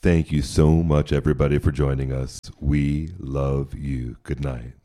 Thank you so much, everybody, for joining us. We love you. Good night.